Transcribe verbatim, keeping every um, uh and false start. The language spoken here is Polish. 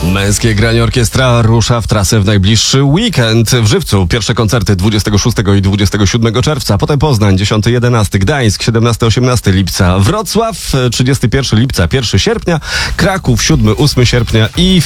Męskie granie orkiestra rusza w trasę w najbliższy weekend. W Żywcu pierwsze koncerty dwudziestego szóstego i dwudziestego siódmego czerwca, potem Poznań dziesiątego jedenastego, Gdańsk siedemnastego osiemnastego lipca, Wrocław trzydziestego pierwszego lipca, pierwszego sierpnia, Kraków siódmego ósmego sierpnia i